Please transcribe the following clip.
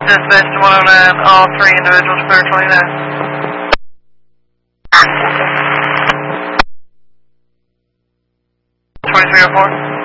Dispatch to 109, all three individuals clear 29. 2304.